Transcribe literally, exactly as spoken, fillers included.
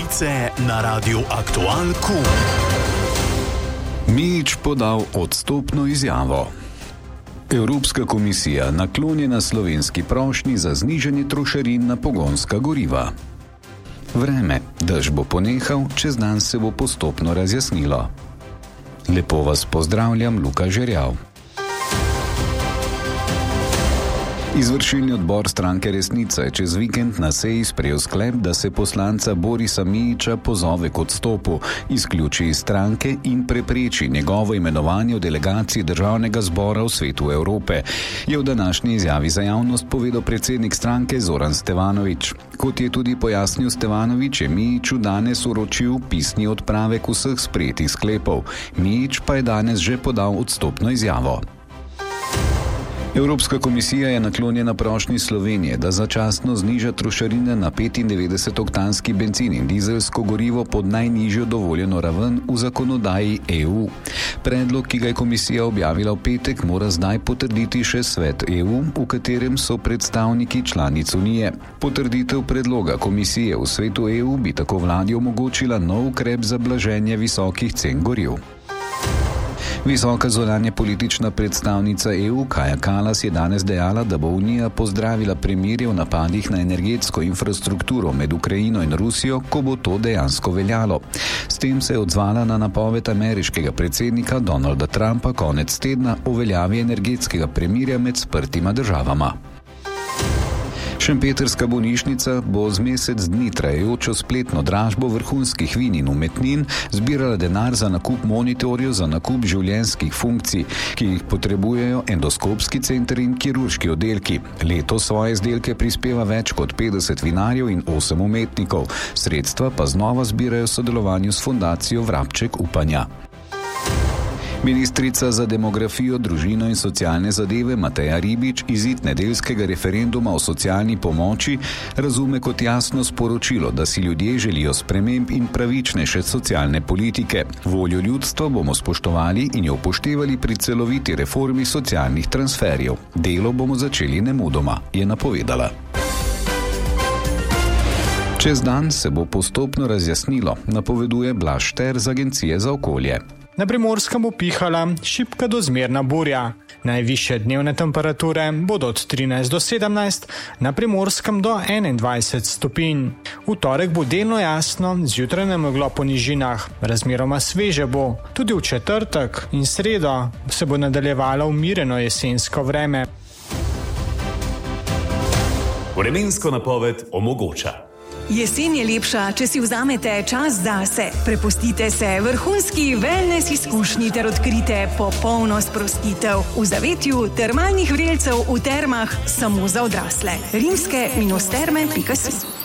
Novice na Radiu Aktual Q. Mijić podal odstopno izjavo. Evropska komisija naklonjena slovenski prošnji za znižanje trošarin na pogonska goriva. Vreme, dež bo ponehal, čez dan se bo postopno razjasnilo. Lepo vas pozdravljam, Luka Žerjav. Izvršilni odbor stranke Resnica je čez vikend na seji sprejel sklep, da se poslanca Borisa Mijića pozove k odstopu, izključi iz stranke in prepreči njegovo imenovanje v delegaciji Državnega zbora v Svetu Evrope, je v današnji izjavi za javnost povedal predsednik stranke Zoran Stevanović. Kot je tudi pojasnil Stevanović, je Mijiću danes uročil pisni odpravek vseh sprejetih sklepov. Mijić pa je danes že podal odstopno izjavo. Evropska komisija je naklonjena prošnji Slovenije, da začasno zniža trošarine na petindevetdesetoktanski bencin in dizelsko gorivo pod najnižjo dovoljeno raven v zakonodaji E U. Predlog, ki ga je komisija objavila v petek, mora zdaj potrditi še svet E U, v katerem so predstavniki članic Unije. Potrditev predloga komisije v svetu E U bi tako vladi omogočila nov ukrep za blaženje visokih cen goriv. Visoka zunanja politična predstavnica E U Kaja Kallas je danes dejala, da bo Unija pozdravila premirje v napadih na energetsko infrastrukturo med Ukrajino in Rusijo, ko bo to dejansko veljalo. S tem se je odzvala na napoved ameriškega predsednika Donalda Trumpa konec tedna o veljavi energetskega premirja med sprtima državama. Šempetrska bolnišnica bo z mesec dni trajajočo spletno dražbo vrhunskih vin in umetnin zbirala denar za nakup monitorjev za nakup življenjskih funkcij, ki jih potrebujejo endoskopski center in kirurški oddelki. Letos svoje izdelke prispeva več kot petdeset vinarjev in osem umetnikov. Sredstva pa znova zbirajo v sodelovanju s fundacijo Vrabček upanja. Ministrica za demografijo, družino in socialne zadeve Mateja Ribič izid nedeljskega referenduma o socialni pomoči razume kot jasno sporočilo, da si ljudje želijo sprememb in pravičnejše socialne politike. Voljo ljudstva bomo spoštovali in jo upoštevali pri celoviti reformi socialnih transferjev. Delo bomo začeli nemudoma, je napovedala. Čez dan se bo postopno razjasnilo, napoveduje Blaž Šter z Agencije za okolje. Na Primorskem bo pihala šibka do zmerna burja. Najvišje dnevne temperature bodo od trinajst do sedemnajst, na Primorskem do enaindvajset stopinj. V torek bo delno jasno, zjutraj nameglo po nižinah, razmeroma sveže bo. Tudi v četrtek in sredo se bo nadaljevalo umirjeno jesensko vreme. Vremensko napoved omogoča. Jesen je lepša, če si vzamete čas zase. Prepustite se vrhunski wellness izkušnji ter odkrite popolno sprostitev v zavetju termalnih vrelcev v termah samo za odrasle. rimske terme pika si